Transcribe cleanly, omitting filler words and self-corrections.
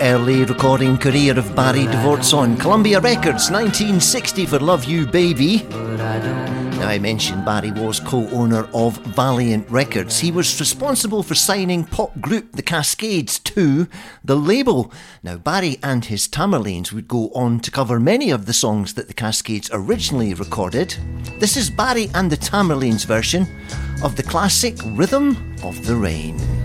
early recording career of Barry Dvortz on Columbia Records, 1960 for Love You Baby. Now, I mentioned Barry was co-owner of Valiant Records. He was responsible for signing pop group The Cascades to the label. Now, Barry and his Tamerlanes would go on to cover many of the songs that The Cascades originally recorded. This is Barry and the Tamerlanes version of the classic Rhythm of the Rain.